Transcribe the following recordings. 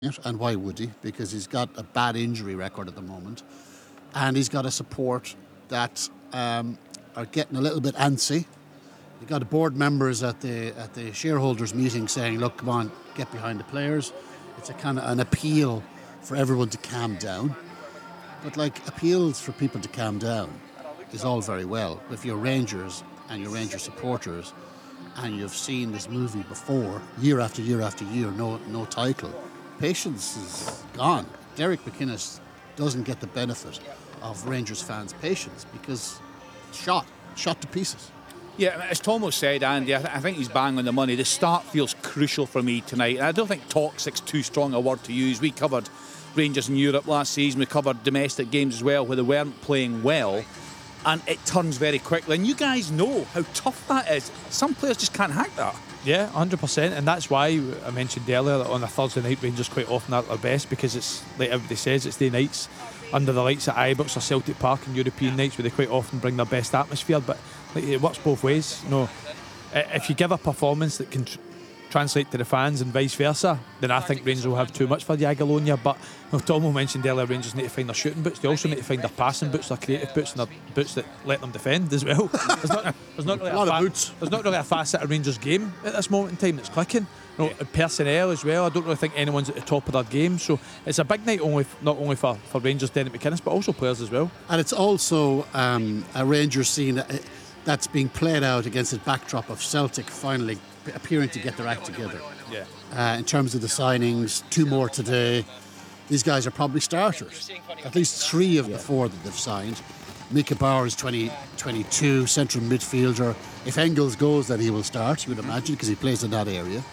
it, and why would he? Because he's got a bad injury record at the moment, and he's got a support that are getting a little bit antsy. You've got the board members at the shareholders meeting saying, look, come on, get behind the players. It's a kind of an appeal for everyone to calm down. But like, appeals for people to calm down is all very well. If you're Rangers and you're Rangers supporters and you've seen this movie before, year after year after year, no title, patience is gone. Derek McInnes doesn't get the benefit of Rangers fans' patience because shot to pieces. Yeah, as Tomo said, Andy, I think he's bang on the money. The start feels crucial for me tonight. And I don't think toxic's too strong a word to use. We covered Rangers in Europe last season. We covered domestic games as well where they weren't playing well. And it turns very quickly. And you guys know how tough that is. Some players just can't hack that. Yeah, 100%. And that's why I mentioned earlier that on a Thursday night, Rangers quite often are at their best, because it's, like everybody says, it's the nights under the lights at Ibrox or Celtic Park and European nights where they quite often bring their best atmosphere. But like, it works both ways. You know, if you give a performance that can translate to the fans and vice versa, then I think Rangers will have too much for Jagiellonia. But Tomo mentioned earlier, Rangers need to find their shooting boots. They also need to find their passing boots, their creative boots, and their boots that let them defend as well. There's not really a lot of boots. There's not really a facet of Rangers game at this moment in time that's clicking. You know, personnel as well, I don't really think anyone's at the top of their game. So it's a big night not only for Rangers, Derek McInnes, but also players as well. And it's also a Rangers scene that's being played out against the backdrop of Celtic finally appearing to get their act together. Yeah. In terms of the signings, 2 more today. These guys are probably starters. At least 3 of the 4 that they've signed. Mika Bauer is 22, central midfielder. If Engels goes, then he will start, you would imagine, because he plays in that area.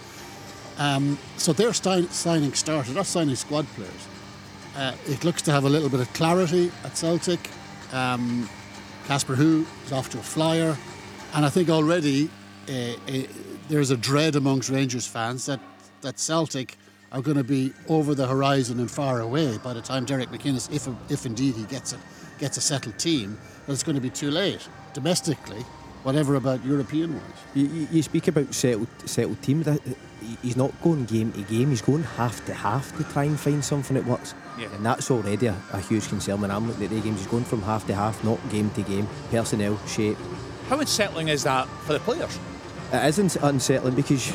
So they're signing starters, not signing squad players. It looks to have a little bit of clarity at Celtic. Casper Hu is off to a flyer. And I think already there's a dread amongst Rangers fans that Celtic are going to be over the horizon and far away by the time Derek McInnes, if indeed he gets a settled team, that it's going to be too late. Domestically, whatever about European-wise. You speak about settled team. He's not going game to game. He's going half to half to try and find something that works. Yeah. And that's already a huge concern when I'm looking at the games. He's going from half to half, not game to game. Personnel, shape. How unsettling is that for the players? It is unsettling because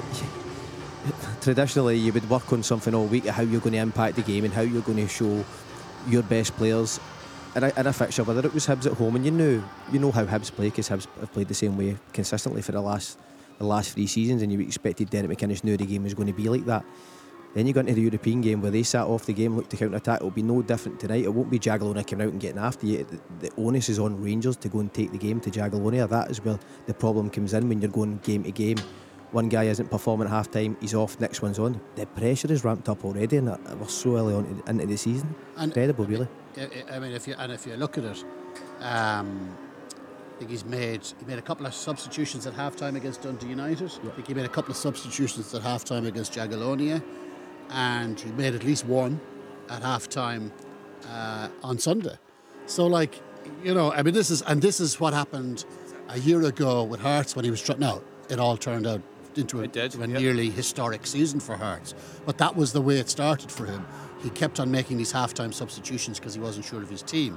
traditionally you would work on something all week, how you're going to impact the game and how you're going to show your best players in a fixture, whether it was Hibs at home, and you know how Hibs play, because Hibs have played the same way consistently for the last 3 seasons, and you expected Derek McInnes knew the game was going to be like that. Then you go into the European game where they sat off the game, looked to counter-attack. It'll be no different tonight. It won't be Jagiellonia coming out and getting after you. The onus is on Rangers to go and take the game to Jagiellonia. That is where the problem comes in when you're going game to game. One guy isn't performing at half time, he's off, next one's on. The pressure is ramped up already, and we're so early on into the season. Incredible, really. I mean, if you look at it, I think he made a couple of substitutions at half-time against Dundee United. I think he made a couple of substitutions at half-time against Jagiellonia, and he made at least one at half-time on Sunday. So, like, you know, I mean, this is what happened a year ago with Hearts when he was now it all turned out into a nearly historic season for Hearts, but that was the way it started for him. He kept on making these half-time substitutions because he wasn't sure of his team.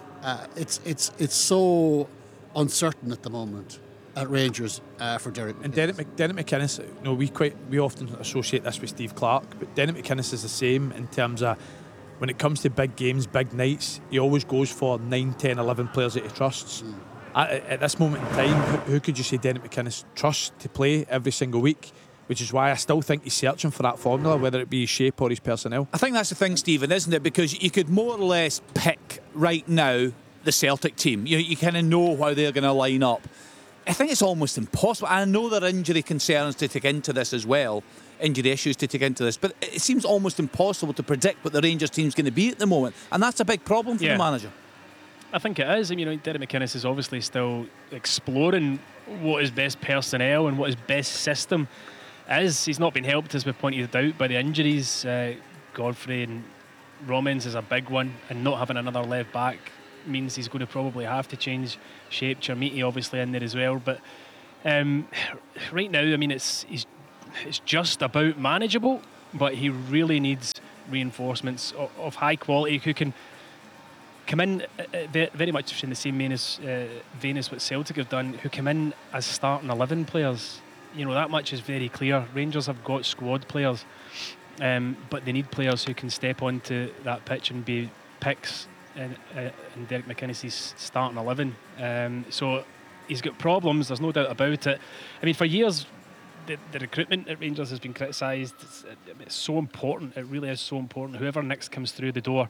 It's so uncertain at the moment at Rangers for Derek McInnes. And Derek McInnes, you know, we often associate this with Steve Clark, but Derek McInnes is the same in terms of when it comes to big games, big nights, he always goes for 9, 10, 11 players that he trusts. At this moment in time, who could you say Derek McInnes trusts to play every single week? Which is why I still think he's searching for that formula, whether it be his shape or his personnel. I think that's the thing, Stephen, isn't it? Because you could more or less pick right now the Celtic team. You kind of know how they're going to line up. I think it's almost impossible. I know there are injury concerns to take into this as well, injury issues to take into this, but it seems almost impossible to predict what the Rangers team's going to be at the moment, and that's a big problem for the manager. I think it is. I mean, Derek McInnes is obviously still exploring what his best personnel and what his best system is. He's not been helped, as we pointed out, by the injuries. Godfrey and Romans is a big one, and not having another left back means he's going to probably have to change shape. Chermiti obviously in there as well, but right now, I mean, it's just about manageable. but he really needs reinforcements of high quality who can come in very much in the same vein as what Celtic have done, who come in as starting 11 players. You know, that much is very clear. Rangers have got squad players, but they need players who can step onto that pitch and be picks in Derek McInnes' starting 11. So he's got problems, there's no doubt about it. I mean, for years, the recruitment at Rangers has been criticised. It's so important, it really is so important. Whoever next comes through the door,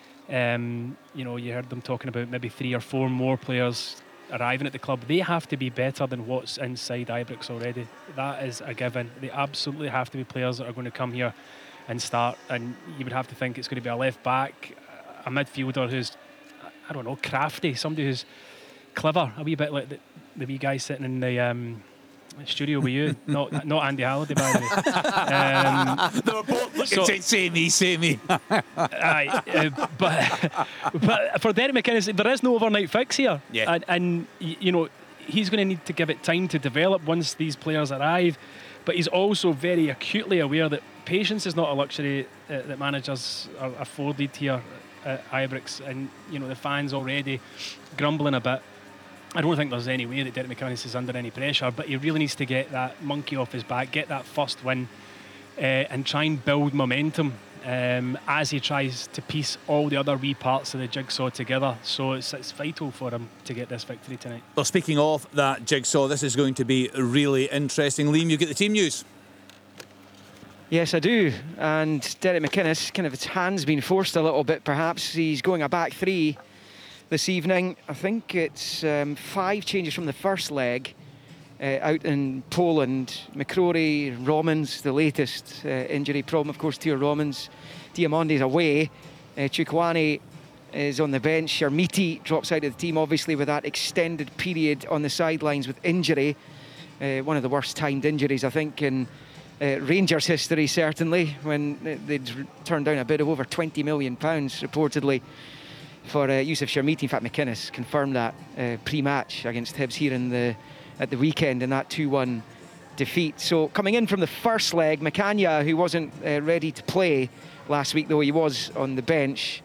you know, you heard them talking about maybe 3 or 4 more players arriving at the club. They have to be better than what's inside Ibrox already. That is a given. They absolutely have to be players that are going to come here and start, and you would have to think it's going to be a left back, a midfielder who's, I don't know, crafty, somebody who's clever, a wee bit like the wee guy sitting in the studio with you, not Andy Halliday, by the way. They were both looking say me. Aye, but for Derek McInnes, there is no overnight fix here. Yeah. And you know, he's going to need to give it time to develop once these players arrive. But he's also very acutely aware that patience is not a luxury that managers are afforded here at Ibrox. And you know, the fans already grumbling a bit. I don't think there's any way that Derek McInnes is under any pressure, but he really needs to get that monkey off his back, get that first win, and try and build momentum as he tries to piece all the other wee parts of the jigsaw together. So it's vital for him to get this victory tonight. Well, speaking of that jigsaw, this is going to be really interesting. Liam, you get the team news. Yes, I do. And Derek McInnes, kind of his hand's been forced a little bit perhaps. He's going a back 3 this evening. I think it's 5 changes from the first leg out in Poland. McCrory, Romans, the latest injury problem, of course, Theo Romans. Diamondi's away. Chukwueze is on the bench. Shermiti drops out of the team, obviously, with that extended period on the sidelines with injury. One of the worst timed injuries, I think, in Rangers history, certainly, when they'd turned down a bid of over £20 million, reportedly, for Youssef Shermiti. In fact, McInnes confirmed that pre-match against Hibs here at the weekend in that 2-1 defeat. So coming in from the first leg, Makanya, who wasn't ready to play last week, though he was on the bench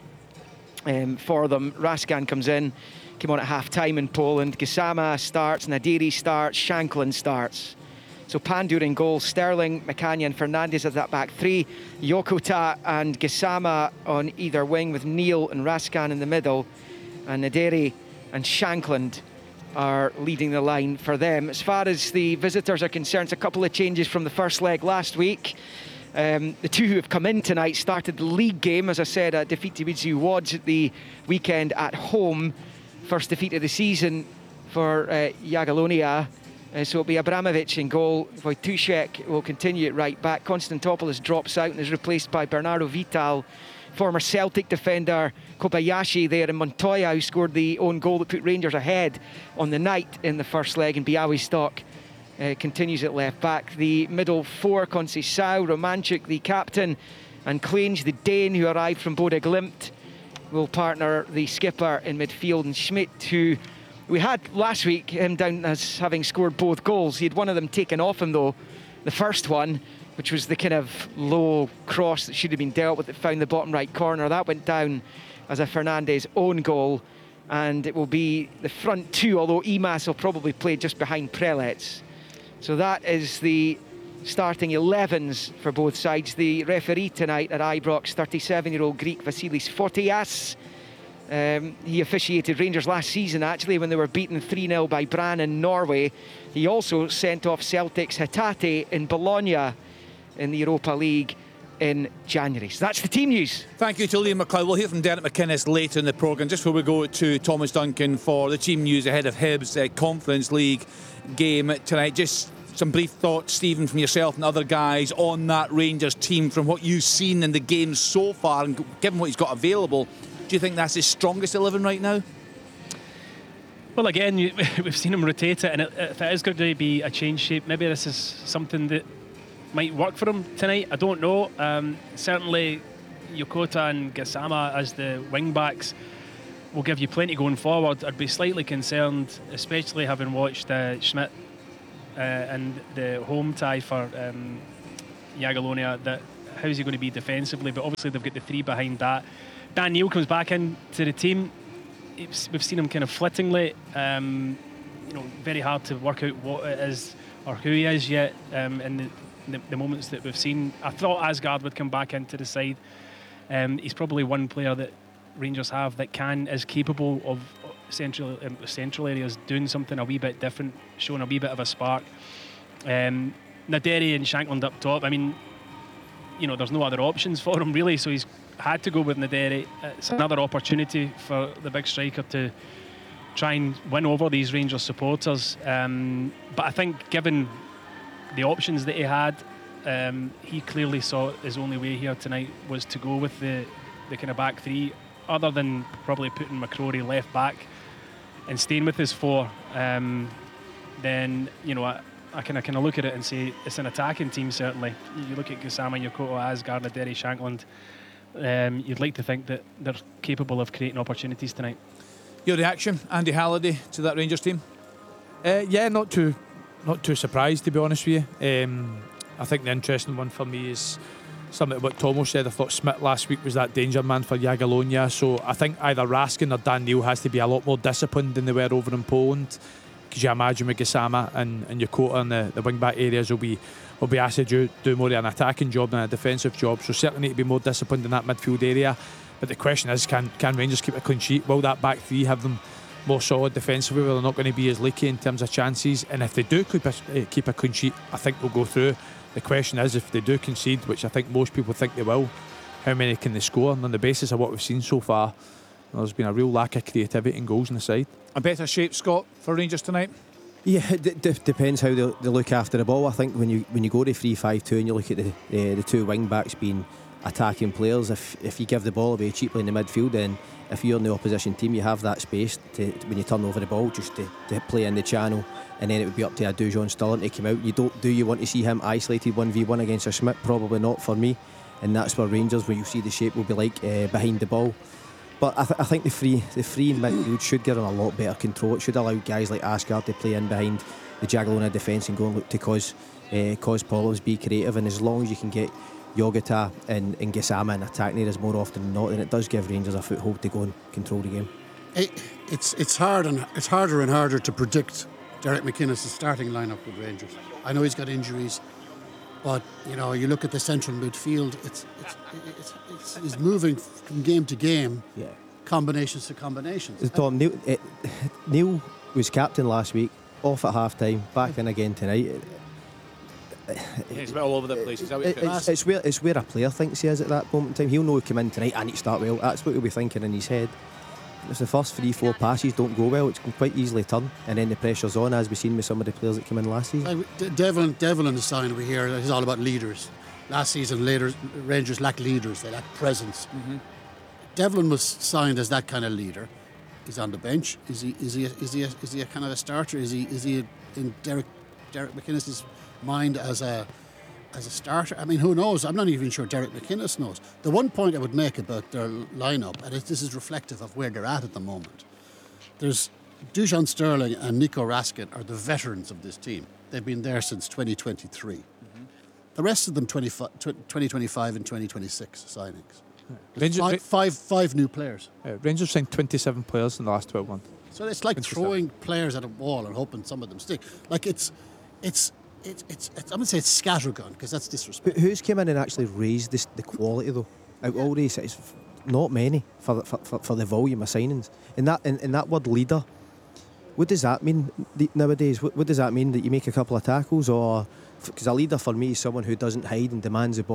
for them. Raskan comes in, came on at half-time in Poland. Gassama starts, Nadiri starts, Shanklin starts. So Pandur in goal, Sterling, Makanya and Fernandes as that back 3. Yokota and Gassama on either wing with Neil and Raskan in the middle. And Nadiri and Shankland are leading the line for them. As far as the visitors are concerned, a couple of changes from the first leg last week. The 2 who have come in tonight started the league game, as I said, a defeat to Widzew Łódź at the weekend at home. First defeat of the season for Jagiellonia. So it'll be Abramovic in goal. Wojtuszek will continue at right back. Konstantopoulos drops out and is replaced by Bernardo Vital. Former Celtic defender Kobayashi there, and Montoya, who scored the own goal that put Rangers ahead on the night in the first leg. And Białystok continues at left back. The middle 4, Conceição, Romanchuk, the captain, and Clange, the Dane, who arrived from Bodø Glimt, will partner the skipper in midfield. And Schmidt, who we had last week, him down as having scored both goals. He had one of them taken off him, though. The first one, which was the kind of low cross that should have been dealt with, that found the bottom right corner. That went down as a Fernandes own goal. And it will be the front 2, although Emas will probably play just behind Prelec. So that is the starting 11s for both sides. The referee tonight at Ibrox, 37-year-old Greek Vasilis Fotias. He officiated Rangers last season, actually, when they were beaten 3-0 by Brann in Norway. He also sent off Celtic's Hatate in Bologna in the Europa League in January. So that's the team news. Thank you to Liam McLeod. We'll hear from Derek McInnes later in the programme. Just before we go to Thomas Duncan for the team news ahead of Hibs' Conference League game tonight. Just some brief thoughts, Stephen, from yourself and other guys on that Rangers team from what you've seen in the game so far, and given what he's got available. Do you think that's his strongest 11 right now? Well, again, we've seen him rotate it, and if it is going to be a change shape, maybe this is something that might work for him tonight. I don't know. Certainly, Yokota and Gassama as the wing backs will give you plenty going forward. I'd be slightly concerned, especially having watched Schmidt and the home tie for Jagiellonia, that how's he going to be defensively? But obviously they've got the three behind that. Dan Neil comes back into the team. We've seen him kind of flittingly. Very hard to work out what it is or who he is yet. In the moments that we've seen, I thought Asgard would come back into the side. He's probably one player that Rangers have that is capable of central areas doing something a wee bit different, showing a wee bit of a spark. Naderi and Shankland up top. I mean, there's no other options for him really, so he's had to go with Naderi. It's another opportunity for the big striker to try and win over these Rangers supporters. But I think given the options that he had, he clearly saw his only way here tonight was to go with the kind of back three, other than probably putting McCrory left back and staying with his four. Then I kind of look at it and say it's an attacking team. Certainly, you look at Gassama, Yokota, Asgard, Naderi, Shankland. You'd like to think that they're capable of creating opportunities tonight. Your reaction, Andy Halliday, to that Rangers team? Not too surprised, to be honest with you. I think the interesting one for me is something what Tomo said. I thought Smith last week was that danger man for Jagiellonia, so I think either Raskin or Dan Neil has to be a lot more disciplined than they were over in Poland, because you imagine with Gassama and Yokota in the wing back areas will be asked to do more of an attacking job than a defensive job, so certainly need to be more disciplined in that midfield area. But the question is, can Rangers keep a clean sheet? Will that back three have them more solid defensively, where they're not going to be as leaky in terms of chances? And if they do keep a clean sheet, I think they'll go through. The question is, if they do concede, which I think most people think they will, how many can they score? And on the basis of what we've seen so far, there's been a real lack of creativity and goals in the side. A better shape, Scott, for Rangers tonight? Yeah, it depends how they look after the ball. I think when you go to 3-5-2 and you look at the two wing backs being attacking players, if you give the ball away cheaply in the midfield, then if you're in the opposition team, you have that space to, when you turn over the ball, just to play in the channel, and then it would be up to a Dujon Stirling to come out. Do you want to see him isolated 1v1 against a Schmidt? Probably not for me, and that's where Rangers, where you see the shape will be like behind the ball. But I think the free midfield should give them a lot better control. It should allow guys like Asgard to play in behind the Jagiellona defence and go and look to cause problems, be creative, and as long as you can get Yogata and Gassama in attacking areas more often than not, then it does give Rangers a foothold to go and control the game. It's harder and harder to predict Derek McInnes' starting lineup with Rangers. I know he's got injuries, but you look at the central midfield. It's moving from game to game, combinations to combinations. Tom, Neil was captain last week, off at half time, back in again tonight. He's all over the place. It's where a player thinks he is at that moment in time. He'll know he'll come in tonight, I need to start well. That's what he'll be thinking in his head. If the first 3-4 passes don't go well, it can quite easily turn, and then the pressure's on, as we've seen with some of the players that came in last season. Devlin is signed over here. It's all about leaders. Last season, Rangers lacked leaders. They lacked presence. Mm-hmm. Devlin was signed as that kind of leader. He's on the bench. Is he a kind of a starter? Is he in Derek McInnes' mind as a starter? I mean, who knows? I'm not even sure Derek McInnes knows. The one point I would make about their lineup, and this is reflective of where they're at the moment. There's Dujon Stirling and Nico Raskin are the veterans of this team. They've been there since 2023. Mm-hmm. The rest of them 2025 and 2026 signings. Five new players. Rangers signed 27 players in the last 12 months. So it's like throwing players at a wall and hoping some of them stick. Like it's I'm going to say it's scattergun, because that's disrespectful. Who's came in and actually raised the quality though? Out of all these, it's not many for the volume of signings. In that word leader, what does that mean nowadays? What does that mean, that you make a couple of tackles, or because a leader for me is someone who doesn't hide and demands the ball?